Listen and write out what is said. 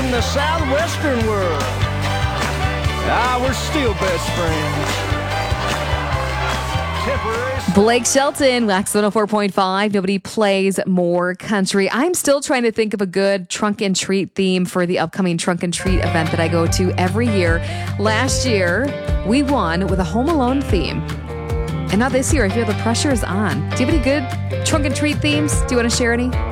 in the southwestern world. We're still best friends. Blake Shelton, Wax 104.5. Nobody plays more country. I'm still trying to think of a good trunk and treat theme for the upcoming trunk and treat event that I go to every year. Last year, we won with a Home Alone theme. And now this year, I feel the pressure is on. Do you have any good trunk and treat themes? Do you want to share any?